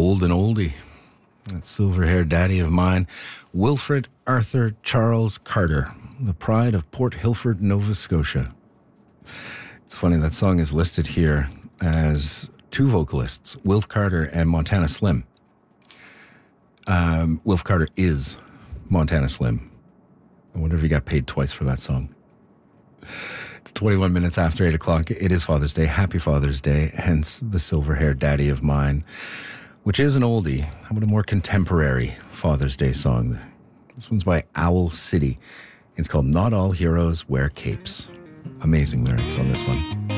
golden oldie. That silver-haired daddy of mine, Wilfred Arthur Charles Carter, the pride of Port Hilford, Nova Scotia. It's funny, that song is listed here as two vocalists, Wilf Carter and Montana Slim. Wilf Carter is Montana Slim. I wonder if he got paid twice for that song. It's 21 minutes after 8 o'clock. It is Father's Day. Happy Father's Day, hence the silver-haired daddy of mine, which is an oldie. How about a more contemporary Father's Day song? This one's by Owl City. It's called Not All Heroes Wear Capes. Amazing lyrics on this one.